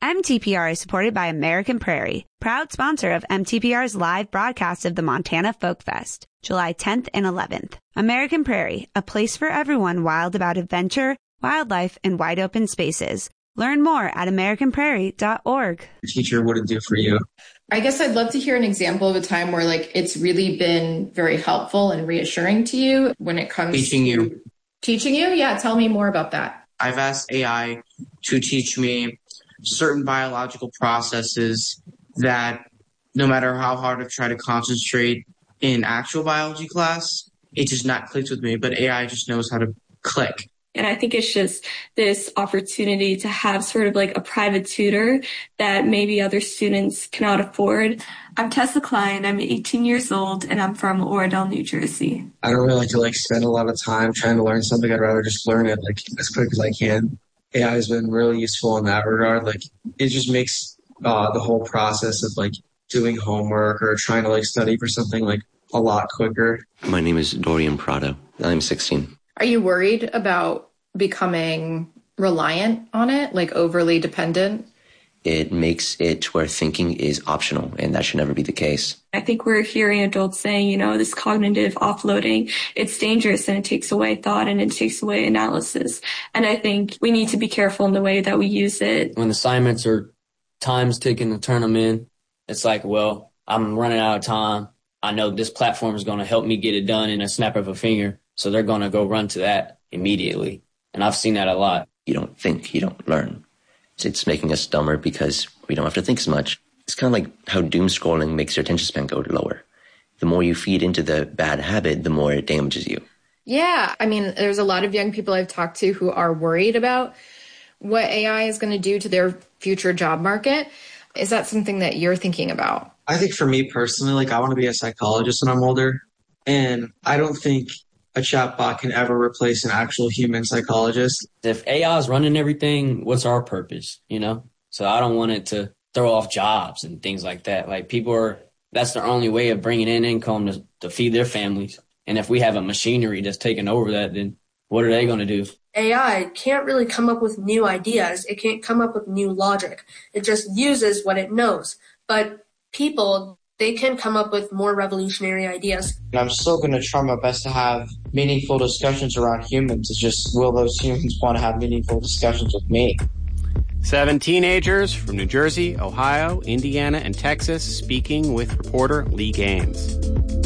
MTPR is supported by American Prairie, proud sponsor of MTPR's live broadcast of the Montana Folk Fest, July 10th and 11th. American Prairie, a place for everyone wild about adventure, wildlife, and wide open spaces. Learn more at americanprairie.org. Your teacher wouldn't do for you. I guess I'd love to hear an example of a time where it's really been very helpful and reassuring to you when it comes Teaching you. Teaching you? Yeah, tell me more about that. I've asked AI to teach me certain biological processes that no matter how hard I try to concentrate in actual biology class, it just not clicks with me, but AI just knows how to click. And I think it's just this opportunity to have sort of a private tutor that maybe other students cannot afford. I'm Tessa Klein. I'm 18 years old, and I'm from Oradell, New Jersey. I don't really like to spend a lot of time trying to learn something. I'd rather just learn it as quick as I can. AI has been really useful in that regard. It just makes the whole process of doing homework or trying to study for something a lot quicker. My name is Dorian Prado. I'm 16. Are you worried about becoming reliant on it, overly dependent? It makes it where thinking is optional, and that should never be the case. I think we're hearing adults saying, this cognitive offloading, it's dangerous and it takes away thought and it takes away analysis. And I think we need to be careful in the way that we use it. When assignments or time's ticking to turn them in, it's well, I'm running out of time. I know this platform is going to help me get it done in a snap of a finger. So they're going to go run to that immediately. And I've seen that a lot. You don't think, you don't learn. It's making us dumber because we don't have to think as much. It's kind of like how doom scrolling makes your attention span go lower. The more you feed into the bad habit, the more it damages you. Yeah. There's a lot of young people I've talked to who are worried about what AI is going to do to their future job market. Is that something that you're thinking about? I think for me personally, I want to be a psychologist when I'm older. And I don't think a chatbot can ever replace an actual human psychologist. If AI is running everything, what's our purpose, So I don't want it to throw off jobs and things like that. That's their only way of bringing in income to feed their families. And if we have a machinery that's taking over that, then what are they going to do? AI can't really come up with new ideas. It can't come up with new logic. It just uses what it knows. But people, they can come up with more revolutionary ideas. I'm still going to try my best to have meaningful discussions around humans. It's just, will those humans want to have meaningful discussions with me? 7 teenagers from New Jersey, Ohio, Indiana, and Texas speaking with reporter Lee Gaines.